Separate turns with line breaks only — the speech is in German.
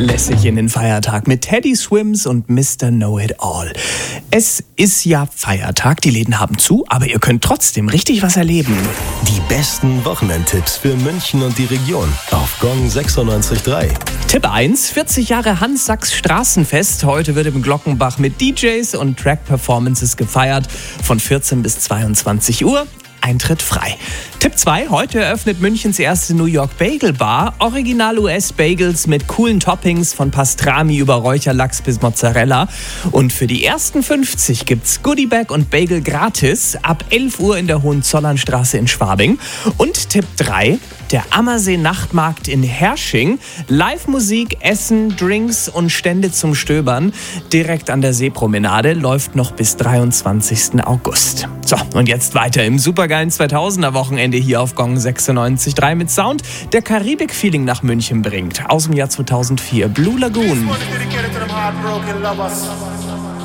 Lässig in den Feiertag mit Teddy Swims und Mr. Know-It-All. Es ist ja Feiertag, die Läden haben zu, aber ihr könnt trotzdem richtig was erleben.
Die besten Wochenendtipps für München und die Region auf Gong 96.3.
Tipp 1, 40 Jahre Hans Sachs Straßenfest. Heute wird im Glockenbach mit DJs und Track-Performances gefeiert von 14 bis 22 Uhr. Eintritt frei. Tipp 2, heute eröffnet Münchens erste New York Bagel Bar. Original US-Bagels mit coolen Toppings von Pastrami über Räucherlachs bis Mozzarella. Und für die ersten 50 gibt's Goodiebag und Bagel gratis ab 11 Uhr in der Hohenzollernstraße in Schwabing. Und Tipp 3, der Ammersee Nachtmarkt in Hersching. Live-Musik, Essen, Drinks und Stände zum Stöbern. Direkt an der Seepromenade, läuft noch bis 23. August. So, und jetzt weiter im supergeilen 2000er Wochenende hier auf Gong 96.3 mit Sound, der Karibik-Feeling nach München bringt. Aus dem Jahr 2004, Blue Lagoon.